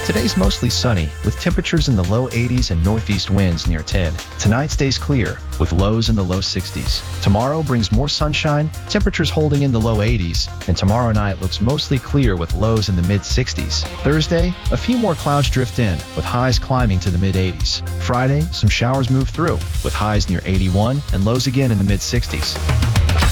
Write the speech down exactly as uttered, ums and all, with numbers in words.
Today's mostly sunny, with temperatures in the low eighties and northeast winds near ten. Tonight stays clear, with lows in the low sixties. Tomorrow brings more sunshine, temperatures holding in the low eighties, and tomorrow night looks mostly clear with lows in the mid sixties. Thursday, a few more clouds drift in, with highs climbing to the mid eighties. Friday, some showers move through, with highs near eighty-one and lows again in the mid sixties.